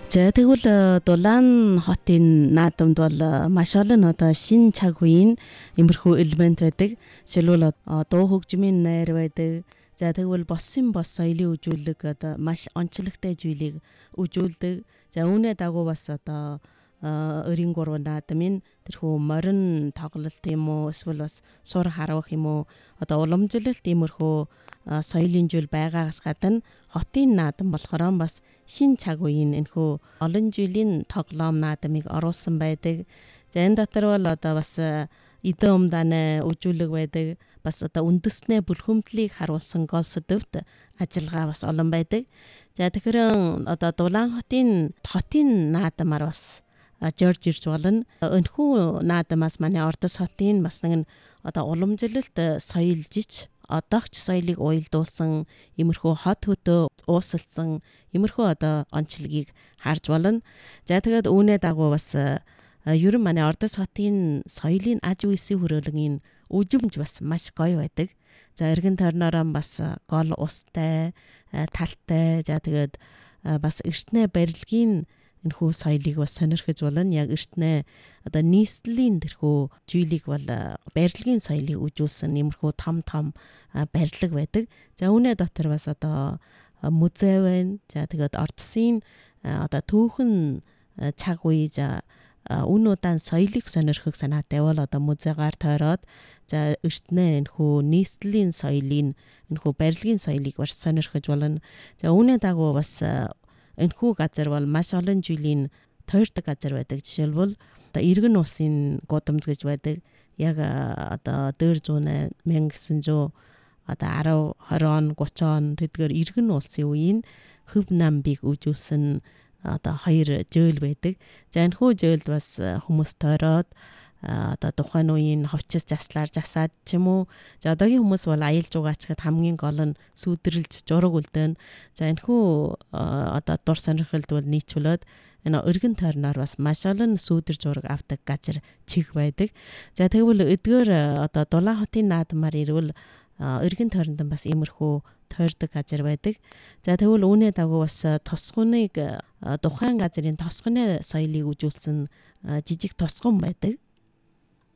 За тэгвэл Дулаан хотын наадамд бол маш олон одоо шин цаг үеийн имерхүү элемент байдаг. Жишээлбэл дуу хөгжмийн найр байдаг. За тэгвэл бос соёлын үжүүлэг одоо маш онцлогтой зүйлийг үжүүлдэг. За үүнээ дагуу бас одоо өрийн гурван наадмын тэрхүү морин тоглолт юм уу эсвэл бас сур харуулах юм уу одоо уламжлалт иймэрхүү соёлын зүйл байгаагаас гадна хотын наадам болохоор бас шин цаг үеийн энэхүү олон жилийн тоглоом наадмыг оруулсан байдаг. За энэ дотор бол одоо бас эдэн умдааны үжүүлэг байдаг. Бас одоо үндэснээ бүрхэмдлийг харуулсан гол сэдвт ажиллагаа бас олон байдаг. За тэгэхээр одоо Дулаан хотын наадамаар бас Жорж ирж болно. Энэхүү наадамаас манай Ордос хотын бас нэгэн одоо уламжлалт соёлжиж одоогч соёлыг уялдуулсан иймэрхүү хот хөдөө уусалсан иймэрхүү одоо онцлогийг харж болно. За тэгээд үүнээ дагуу бас ерөн манай Ордос хотын соёлын аж үйлсийн хөрөөлөгийн үжимж бас маш гоё байдаг. За эргэн тойрноороо бас гол устай, талтай, за тэгээд бас эртнээ барилгын энэхүү соёлыг бас сонирхож болно. Яг эртнээ одоо нийслэлийн тэрхүү зүйлийг бол барилгын соёлыг үжүүлсэн иймэрхүү том барилга байдаг. За үүнээ дотор бас одоо музей байна. За тэгээд Ордосын одоо түүхэн цаг үе за үн удаан соёлыг сонирхох санаатай бол одоо музейгаар тойроод за эртнээ энэхүү нийслэлийн соёлын энэхүү барилгын соёлыг бас сонирхож болно. За үүнээ дагуу бас энэхүү газар бол маш олон жилийн тойрдог газар байдаг. Жишээлбэл одоо Иргэн улсын гудамж гэж байдаг. Яг одоо дээр 100 1900 одоо 10 20 он 30 он тэдгээр Иргэн улсын үеийн хөв намбыг үжүүлсэн одоо 2 жөөл байдаг. За энэхүү жөөлд бас хүмүүс тойроод одоо тухайн үеийн ховчис заслаар засаад ч юм уу. За одоогийн хүмүүс бол аялал жугаачхад хамгийн гол нь сүйдрэлж жураг үлдээн. За энэхүү одоо дур сонирхолд бол нийцүүлээд энэ өргөн тойрноор бас маш олон сүйдэр жураг авдаг газар чих байдаг. За тэгвэл эдгээр одоо Дулаан хотын наадмаар ирвэл өргөн тойронд бас иймэрхүү тойрдог газар байдаг. За тэгвэл үүнээ дагуу бас тосгоныг тухайн газрын тосгоны соёлыг үжүүлсэн жижиг тосгон байдаг.